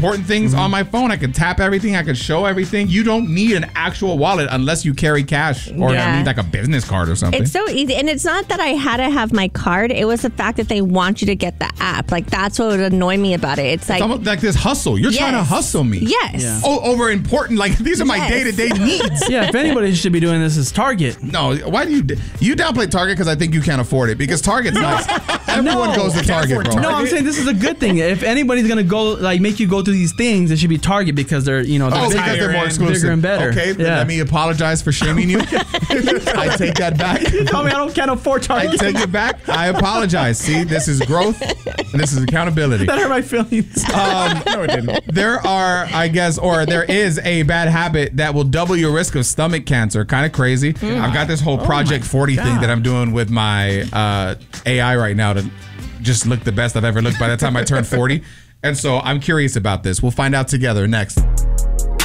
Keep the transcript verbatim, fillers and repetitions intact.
important things mm-hmm. on my phone. I can tap everything. I can show everything. You don't need an actual wallet unless you carry cash or yeah. need like a business card or something. It's so easy. And it's not that I had to have my card. It was the fact that they want you to get the app. Like, that's what would annoy me about it. It's like, it's almost like this hustle. You're yes. trying to hustle me. Yes. Yeah. Oh, over important. Like, these are my yes. day-to-day needs. Yeah, if anybody should be doing this, is Target. No, why do you you downplay Target? Because I think you can't afford it. Because Target's nice. Everyone no, goes to Target, bro. No, I'm saying this is a good thing. If anybody's gonna go, like, make you go through these things, it should be Target because they're, you know, they're, oh, bigger, because they're more exclusive, bigger and better. Okay, yeah. Let me apologize for shaming you. I take that back. You tell me I don't can't afford Target. I take it back. I apologize. See, this is growth and this is accountability. That hurt my feelings. Um, no, it didn't. There are, I guess, or there is a bad habit that will double your risk of stomach cancer. Kind of crazy. Mm. I've got this whole Project oh forty God. thing that I'm doing with my uh, A I right now to just look the best I've ever looked by the time I turn forty. And so I'm curious about this. We'll find out together next.